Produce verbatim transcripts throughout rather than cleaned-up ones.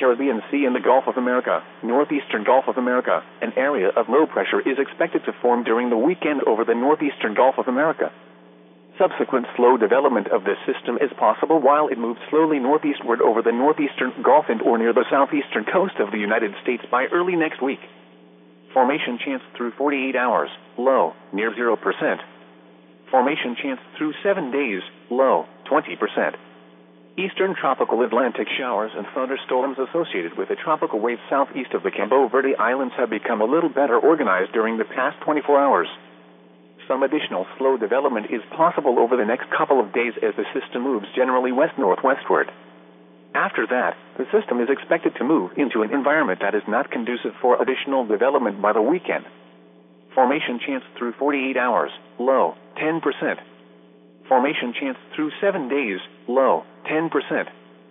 Caribbean Sea and the Gulf of America, northeastern Gulf of America. An area of low pressure is expected to form during the weekend over the northeastern Gulf of America. Subsequent slow development of this system is possible while it moves slowly northeastward over the northeastern Gulf and or near the southeastern coast of the United States by early next week. Formation chance through forty-eight hours, low, near zero percent. Formation chance through seven days, low, twenty percent. Eastern tropical Atlantic showers and thunderstorms associated with a tropical wave southeast of the Cabo Verde Islands have become a little better organized during the past twenty-four hours. Some additional slow development is possible over the next couple of days as the system moves generally west-northwestward. After that, the system is expected to move into an environment that is not conducive for additional development by the weekend. Formation chance through forty-eight hours, low, ten percent. Formation chance through seven days, low, ten percent.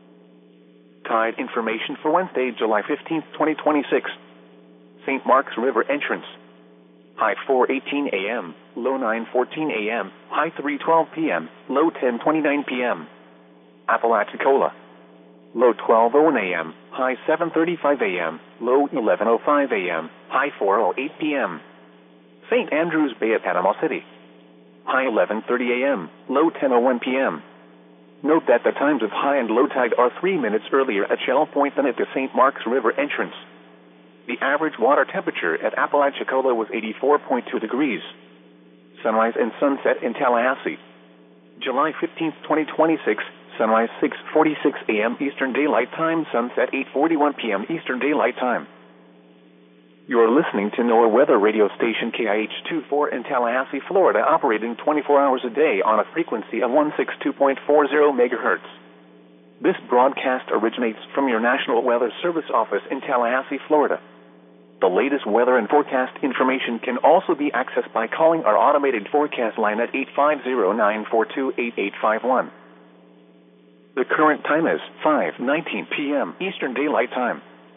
Tide information for Wednesday, July fifteenth, twenty twenty-six. Saint Mark's River entrance. High four eighteen a m, low nine fourteen a m, high three twelve p m, low ten twenty-nine p m Apalachicola. Low twelve oh one a m, high seven thirty-five a m, low eleven oh five a m, high four oh eight p m Saint Andrews Bay at Panama City. High eleven thirty a m, low ten oh one p m Note that the times of high and low tide are three minutes earlier at Shell Point than at the Saint Mark's River entrance. The average water temperature at Apalachicola was eighty-four point two degrees. Sunrise and sunset in Tallahassee. July fifteenth, twenty twenty-six, sunrise six forty-six a m Eastern Daylight Time, sunset eight forty-one p m Eastern Daylight Time. You are listening to NOAA weather radio station K I H twenty-four in Tallahassee, Florida, operating twenty-four hours a day on a frequency of one sixty-two point four zero megahertz. This broadcast originates from your National Weather Service office in Tallahassee, Florida. The latest weather and forecast information can also be accessed by calling our automated forecast line at eight five zero, nine four two, eight eight five one. The current time is five nineteen p m Eastern Daylight Time.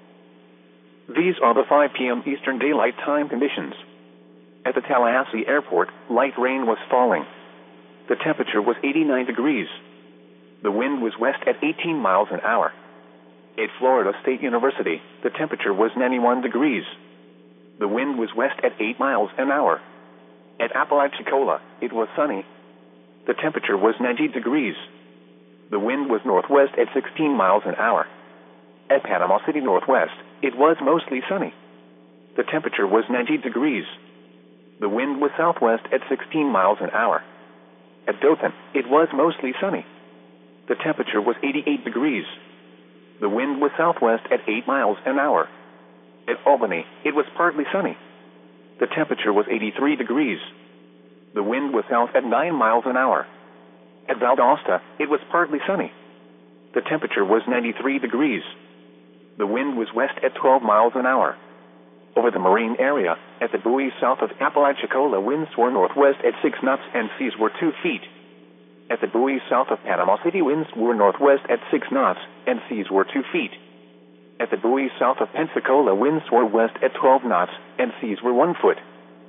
These are the five p m Eastern Daylight Time conditions. At the Tallahassee Airport, light rain was falling. The temperature was eighty-nine degrees. The wind was west at eighteen miles an hour. At Florida State University, the temperature was ninety-one degrees. The wind was west at eight miles an hour. At Apalachicola, it was sunny. The temperature was ninety degrees. The wind was northwest at sixteen miles an hour. At Panama City Northwest, it was mostly sunny. The temperature was ninety degrees. The wind was southwest at sixteen miles an hour. At Dothan, it was mostly sunny. The temperature was eighty-eight degrees. The wind was southwest at eight miles an hour. At Albany, it was partly sunny. The temperature was eighty-three degrees. The wind was south at nine miles an hour. At Valdosta, it was partly sunny. The temperature was ninety-three degrees. The wind was west at twelve miles an hour. Over the marine area, at the buoys south of Apalachicola, winds were northwest at six knots and seas were two feet. At the buoys south of Panama City, winds were northwest at six knots and seas were two feet. At the buoys south of Pensacola, winds were west at twelve knots and seas were one foot.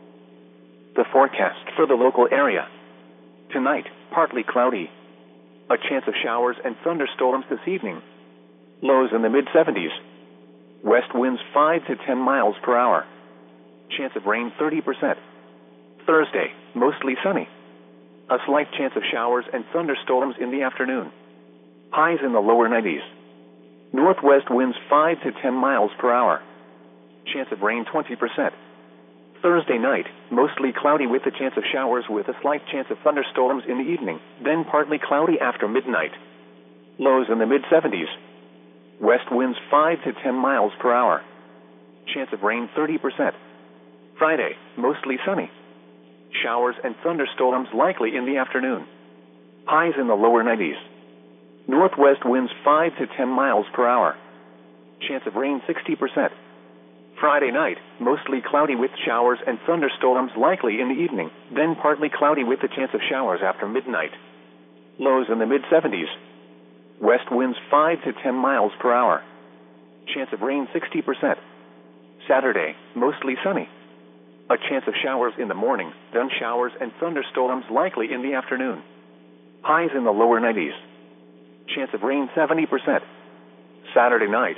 The forecast for the local area. Tonight, partly cloudy. A chance of showers and thunderstorms this evening. Lows in the mid seventies. West winds five to ten miles per hour. Chance of rain thirty percent. Thursday, mostly sunny. A slight chance of showers and thunderstorms in the afternoon. Highs in the lower nineties. Northwest winds five to ten miles per hour. Chance of rain twenty percent. Thursday night, mostly cloudy with a chance of showers with a slight chance of thunderstorms in the evening, then partly cloudy after midnight. Lows in the mid seventies. West winds five to ten miles per hour. Chance of rain thirty percent. Friday, mostly sunny. Showers and thunderstorms likely in the afternoon. Highs in the lower nineties. Northwest winds five to ten miles per hour. Chance of rain sixty percent. Friday night, mostly cloudy with showers and thunderstorms likely in the evening, then partly cloudy with a chance of showers after midnight. Lows in the mid seventies. West winds five to ten miles per hour. Chance of rain sixty percent. Saturday, mostly sunny. A chance of showers in the morning, then showers and thunderstorms likely in the afternoon. Highs in the lower nineties. Chance of rain seventy percent. Saturday night,